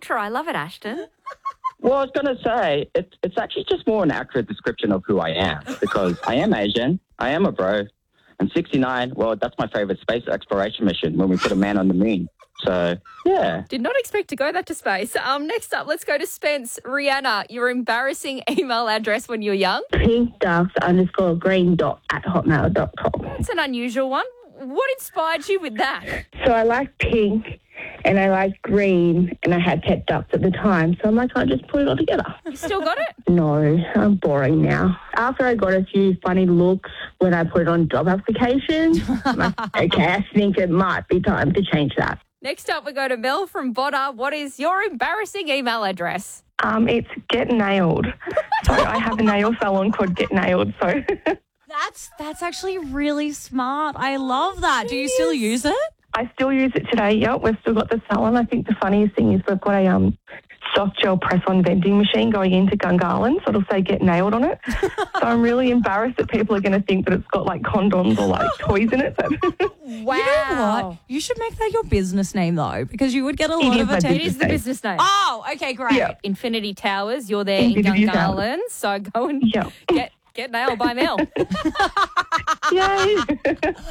culture. I love it, Ashton. Well, I was going to say, it's actually just more an accurate description of who I am, because I am Asian, I am a bro, and 69, well, that's my favourite space exploration mission when we put a man on the moon. So, yeah. Did not expect to go that to space. Next up, let's go to Spence. Rihanna, your embarrassing email address when you were young? pinkduff_green.@hotmail.com. It's an unusual one. What inspired you with that? So I like pink and I like green and I had pet ducks at the time. So I'm like, I'll just put it all together. You still got it? No, I'm boring now. After I got a few funny looks when I put it on job applications, I'm like, okay, I think it might be time to change that. Next up, we go to Mel from Botta. What is your embarrassing email address? It's Get Nailed. So I have a nail salon called Get Nailed. So That's actually really smart. I love that. Do you still use it? I still use it today. Yep, we've still got the salon. I think the funniest thing is we've got a soft gel press-on vending machine going into Gungahlin, so it'll say Get Nailed on it. So I'm really embarrassed that people are going to think that it's got like condoms or like toys in it. Wow. You know what? You should make that your business name, though, because you would get a lot of attention. It is the business name. Oh, okay, great. Yeah. Infinity Towers. You're there Infinity in Gungahlin, so go and get nailed by Mel. Yay.